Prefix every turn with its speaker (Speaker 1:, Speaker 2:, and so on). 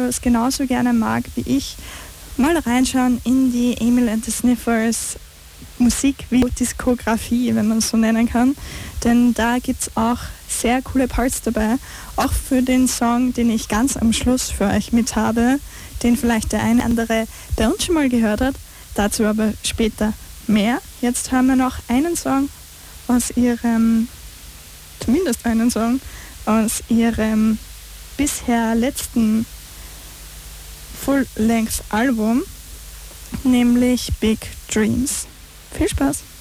Speaker 1: es genauso gerne mag wie ich, mal reinschauen in die Emil and the Sniffers Musikdiskografie, wenn man es so nennen kann. Denn da gibt es auch sehr coole Parts dabei. Auch für den Song, den ich ganz am Schluss für euch mit habe, den vielleicht der eine oder andere bei uns schon mal gehört hat. Dazu aber später mehr. Jetzt hören wir noch einen Song aus ihrem, zumindest einen Song, aus ihrem bisher letzten Full-Length-Album, nämlich Big Dreams. Viel Spaß!